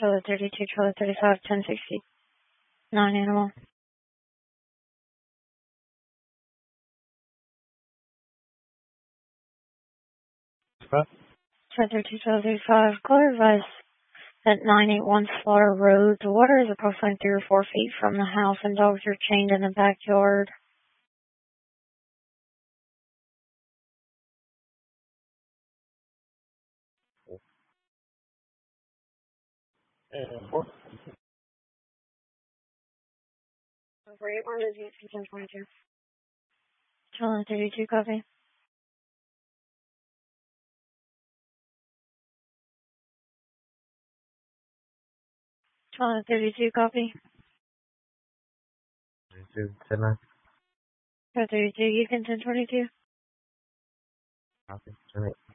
Charlie 32, Charlie 35, 1060. 9 animal. What? Charlie 32, Charlie 35. Call advice at 981 Slaughter Road. The water is approximately 3 or 4 feet from the house and dogs are chained in the backyard. What? Great, where is it? 1022. Charlie 32, copy. Charlie 32, copy. 32, 10-9. Charlie 32, you can 1022. Copy. 10-8.